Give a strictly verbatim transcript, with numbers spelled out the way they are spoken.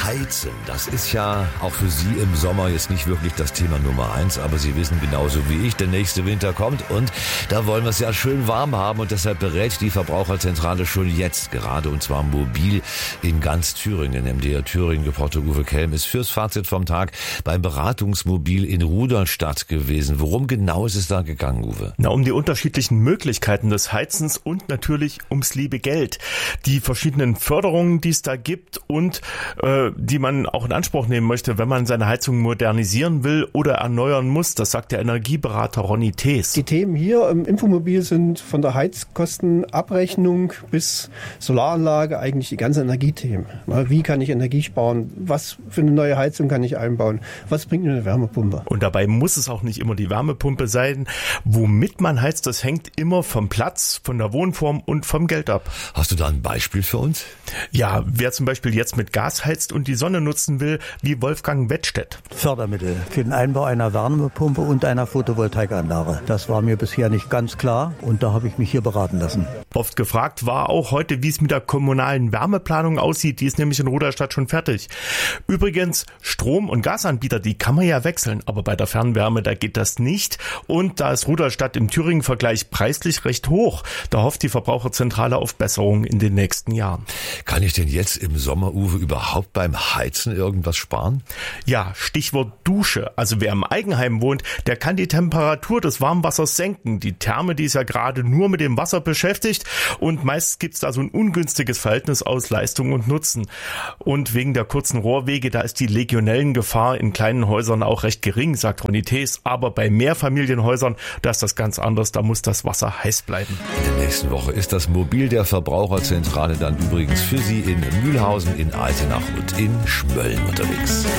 Heizen, das ist ja auch für Sie im Sommer jetzt nicht wirklich das Thema Nummer eins, aber Sie wissen genauso wie ich, der nächste Winter kommt und da wollen wir es ja schön warm haben und deshalb berät die Verbraucherzentrale schon jetzt gerade und zwar mobil in ganz Thüringen. M D R Thüringen-Reporter Uwe Kelm ist fürs Fazit vom Tag beim Beratungsmobil in Rudolstadt gewesen. Worum genau ist es da gegangen, Uwe? Na, um die unterschiedlichen Möglichkeiten des Heizens und natürlich ums liebe Geld. Die verschiedenen Förderungen, die es da gibt und äh, die man auch in Anspruch nehmen möchte, wenn man seine Heizung modernisieren will oder erneuern muss. Das sagt der Energieberater Ronny Thees. Die Themen hier im Infomobil sind von der Heizkostenabrechnung bis Solaranlage eigentlich die ganzen Energiethemen. Wie kann ich Energie sparen? Was für eine neue Heizung kann ich einbauen? Was bringt mir eine Wärmepumpe? Und dabei muss es auch nicht immer die Wärmepumpe sein. Womit man heizt, das hängt immer vom Platz, von der Wohnform und vom Geld ab. Hast du da ein Beispiel für uns? Ja, wer zum Beispiel jetzt mit Gas heizt und die Sonne nutzen will, wie Wolfgang Wettstedt. Fördermittel für den Einbau einer Wärmepumpe und einer Photovoltaikanlage. Das war mir bisher nicht ganz klar und da habe ich mich hier beraten lassen. Oft gefragt war auch heute, wie es mit der kommunalen Wärmeplanung aussieht. Die ist nämlich in Rudolstadt schon fertig. Übrigens, Strom- und Gasanbieter, die kann man ja wechseln, aber bei der Fernwärme, da geht das nicht. Und da ist Rudolstadt im Thüringen-Vergleich preislich recht hoch. Da hofft die Verbraucherzentrale auf Besserung in den nächsten Jahren. Kann ich denn jetzt im Sommer, Uwe, überhaupt beim Heizen irgendwas sparen? Ja, Stichwort Dusche. Also wer im Eigenheim wohnt, der kann die Temperatur des Warmwassers senken. Die Therme, die ist ja gerade nur mit dem Wasser beschäftigt und meist gibt es da so ein ungünstiges Verhältnis aus Leistung und Nutzen. Und wegen der kurzen Rohrwege, da ist die Legionellengefahr in kleinen Häusern auch recht gering, sagt Ronny Thees. Aber bei Mehrfamilienhäusern, da ist das ganz anders, da muss das Wasser heiß bleiben. In der nächsten Woche ist das Mobil der Verbraucherzentrale dann übrigens für Sie in Mühlhausen, in Altenach und in Schmölln unterwegs.